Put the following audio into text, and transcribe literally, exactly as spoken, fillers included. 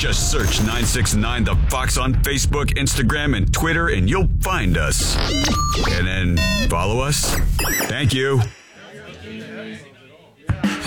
Just search nine six nine The Fox on Facebook, Instagram, and Twitter, and you'll find us. And then follow us. Thank you.